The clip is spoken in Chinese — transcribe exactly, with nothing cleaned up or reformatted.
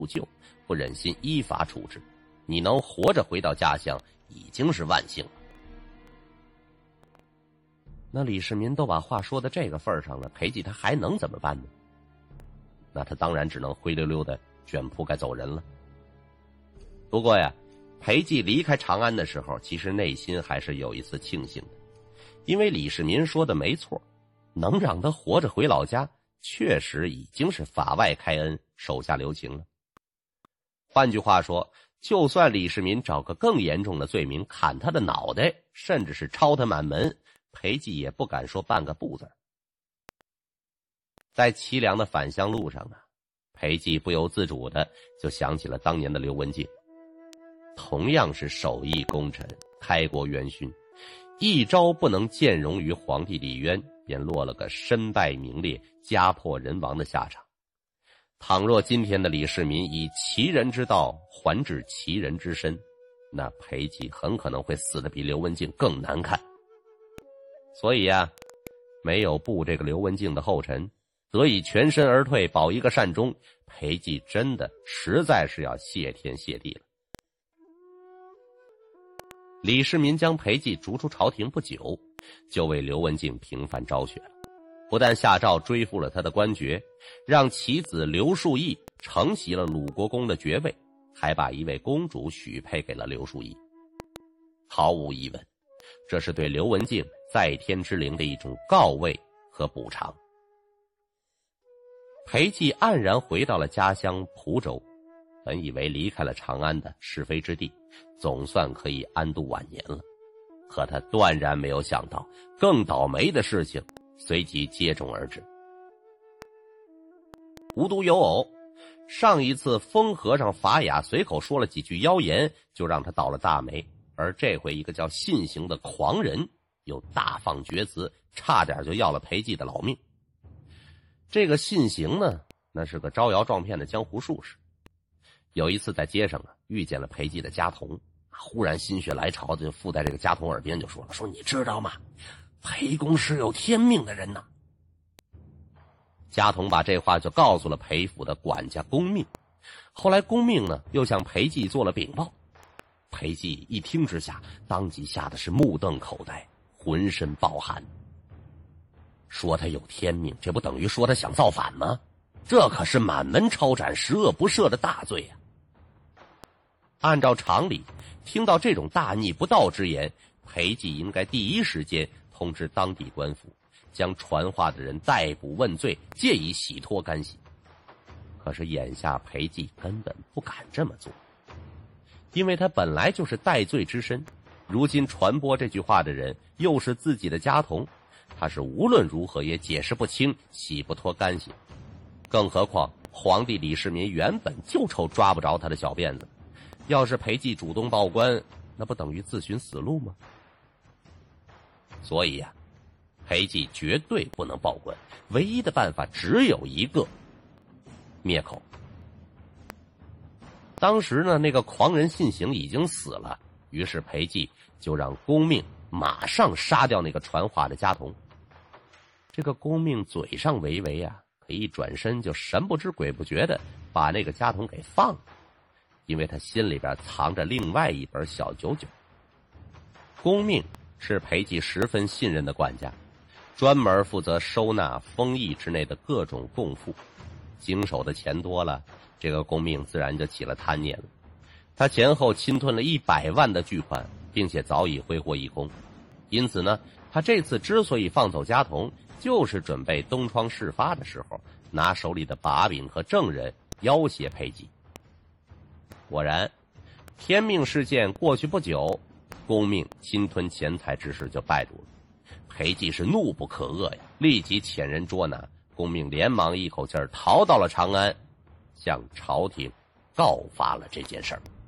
不救，不忍心依法处置，你能活着回到家乡已经是万幸了。那李世民都把话说到这个份上了，裴寂他还能怎么办呢？那他当然只能灰溜溜的卷铺盖走人了。不过呀，裴寂离开长安的时候，其实内心还是有一丝庆幸的，因为李世民说的没错，能让他活着回老家，确实已经是法外开恩，手下留情了。换句话说，就算李世民找个更严重的罪名砍他的脑袋，甚至是抄他满门，裴寂也不敢说半个不字。在凄凉的返乡路上啊，裴寂不由自主的就想起了当年的刘文静。同样是手艺功臣，开国元勋，一朝不能见容于皇帝李渊，便落了个身败名裂、家破人亡的下场。倘若今天的李世民以其人之道还治其人之身，那裴寂很可能会死得比刘文静更难看。所以呀、啊，没有步这个刘文静的后尘，得以全身而退，保一个善终，裴寂真的实在是要谢天谢地了。李世民将裴寂逐出朝廷不久，就为刘文静平反昭雪了。不但下诏追复了他的官爵，让其子刘树义承袭了鲁国公的爵位，还把一位公主许配给了刘树义。毫无疑问，这是对刘文静在天之灵的一种告慰和补偿。裴寂黯然回到了家乡蒲州，本以为离开了长安的是非之地，总算可以安度晚年了。可他断然没有想到，更倒霉的事情随即接踵而至。无独有偶，上一次疯和尚法雅随口说了几句妖言，就让他倒了大霉，而这回一个叫信行的狂人又大放厥词，差点就要了裴寂的老命。这个信行呢，那是个招摇撞骗的江湖术士。有一次在街上啊，遇见了裴寂的家童，忽然心血来潮的就附在这个家童耳边就说了，说你知道吗，裴公是有天命的人呐。家童把这话就告诉了裴府的管家公命，后来公命呢又向裴寂做了禀报。裴寂一听之下，当即吓得是目瞪口呆，浑身暴汗。说他有天命，这不等于说他想造反吗？这可是满门抄斩、十恶不赦的大罪啊！按照常理，听到这种大逆不道之言，裴寂应该第一时间通知当地官府，将传话的人逮捕问罪，借以洗脱干系。可是眼下裴寂根本不敢这么做，因为他本来就是戴罪之身，如今传播这句话的人又是自己的家童，他是无论如何也解释不清，洗不脱干系。更何况皇帝李世民原本就愁抓不着他的小辫子，要是裴寂主动报官，那不等于自寻死路吗？所以呀、啊，裴寂绝对不能报官，唯一的办法只有一个，灭口。当时呢，那个狂人信行已经死了，于是裴寂就让公命马上杀掉那个传话的家童。这个公命嘴上唯唯啊，可一转身就神不知鬼不觉的把那个家童给放了，因为他心里边藏着另外一本小九九。公命是裴寂十分信任的管家，专门负责收纳封邑之内的各种贡赋，经手的钱多了，这个公命自然就起了贪念了。他前后侵吞了一百万的巨款，并且早已挥霍一空。因此呢，他这次之所以放走家童，就是准备东窗事发的时候，拿手里的把柄和证人要挟裴寂。果然，天命事件过去不久，公命侵吞钱财之事就败露了。裴寂是怒不可遏呀，立即遣人捉拿。公命连忙一口气儿逃到了长安，向朝廷告发了这件事儿。